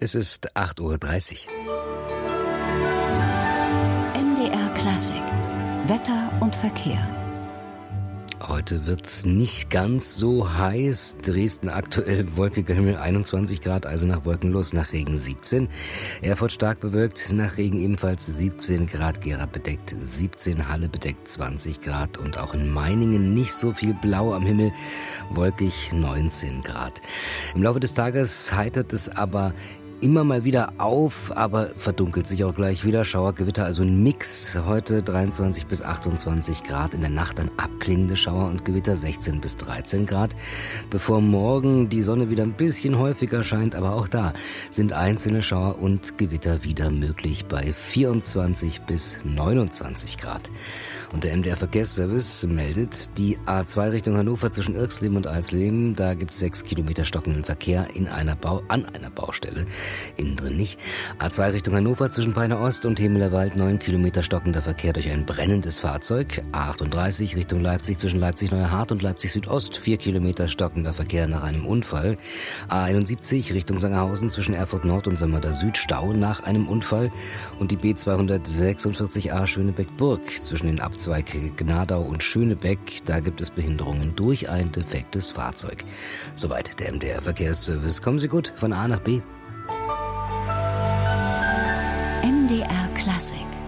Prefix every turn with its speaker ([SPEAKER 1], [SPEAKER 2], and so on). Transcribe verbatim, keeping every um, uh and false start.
[SPEAKER 1] Es ist acht Uhr dreißig.
[SPEAKER 2] M D R Klassik. Wetter und Verkehr.
[SPEAKER 1] Heute wird's nicht ganz so heiß. Dresden aktuell wolkiger Himmel einundzwanzig Grad, also nach wolkenlos, nach Regen siebzehn. Erfurt stark bewölkt, nach Regen ebenfalls siebzehn Grad, Gera bedeckt siebzehn, Halle bedeckt zwanzig Grad und auch in Meiningen nicht so viel blau am Himmel, wolkig neunzehn Grad. Im Laufe des Tages heitert es aber immer mal wieder auf, aber verdunkelt sich auch gleich wieder. Schauer, Gewitter, also ein Mix. Heute dreiundzwanzig bis achtundzwanzig Grad, in der Nacht dann abklingende Schauer und Gewitter sechzehn bis dreizehn Grad. Bevor morgen die Sonne wieder ein bisschen häufiger scheint, aber auch da sind einzelne Schauer und Gewitter wieder möglich bei vierundzwanzig bis neunundzwanzig Grad. Und der M D R Verkehrsservice meldet, die A zwei Richtung Hannover zwischen Irxleben und Eisleben, da gibt es sechs Kilometer stockenden Verkehr in einer Bau, an einer Baustelle. Innen drin nicht. A zwei Richtung Hannover zwischen Peine Ost und Hemelerwald, neun Kilometer stockender Verkehr durch ein brennendes Fahrzeug. A achtunddreißig Richtung Leipzig zwischen Leipzig-Neuerhardt und Leipzig-Südost, vier Kilometer stockender Verkehr nach einem Unfall. A einundsiebzig Richtung Sangerhausen zwischen Erfurt Nord und Sömmerda Süd, Stau nach einem Unfall. Und die B zweihundertsechsundvierzig A Schönebeck-Burg zwischen den Abzweig Gnadau und Schönebeck, da gibt es Behinderungen durch ein defektes Fahrzeug. Soweit der M D R Verkehrsservice. Kommen Sie gut von A nach B.
[SPEAKER 2] M D R Klassik.